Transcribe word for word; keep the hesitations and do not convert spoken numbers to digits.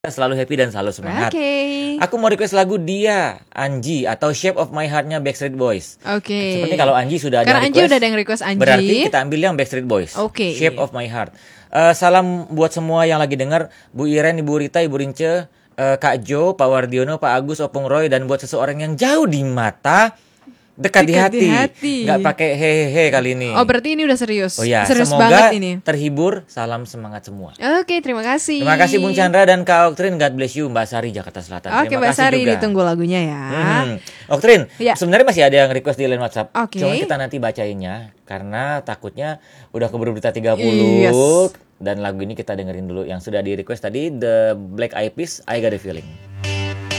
selalu happy dan selalu semangat. Oke. Okay. Aku mau request lagu Dia, Anji atau Shape of My Heart-nya Backstreet Boys. Oke. Okay. Seperti kalau Anji sudah ada Karena request. Anji udah ada yang request Anji. Berarti kita ambil yang Backstreet Boys. Oke. Okay. Shape of My Heart. Uh, salam buat semua yang lagi dengar, Bu Iren, Ibu Rita, Ibu Rince, uh, Kak Jo, Pak Wardiono, Pak Agus, Opung Roy, dan buat seseorang yang jauh di mata, dekat, dekat di hati, di hati. Gak pakai hehehe kali ini. Oh, berarti ini udah serius. Oh ya, serius semoga banget ini. Terhibur. Salam semangat semua. Oke, okay, terima kasih. Terima kasih Bung Chandra dan Kak Oktrin. God bless you, Mbak Sari, Jakarta Selatan. Oke, okay, Mbak Sari, juga ditunggu lagunya ya. Hmm. Oktrin, ya. Sebenarnya masih ada yang request di line WhatsApp. Okay. Cuma kita nanti bacainnya karena takutnya udah keburu berita tiga puluh. Yes. Dan lagu ini kita dengerin dulu yang sudah di request tadi, The Black Eyed Peas, I Got a Feeling.